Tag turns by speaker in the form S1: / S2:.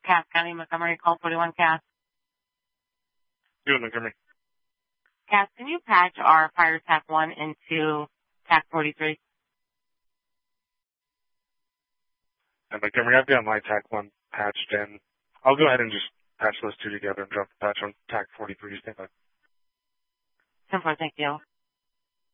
S1: Cass County, Montgomery, call 41 Cass.
S2: Doing Montgomery.
S1: Cass, can you patch our fire TAC 1 into TAC 43?
S2: And Montgomery, I've got my TAC 1 patched in. I'll go ahead and just patch those two together and drop the patch on TAC 43. Stand by.
S1: 10-4, thank you.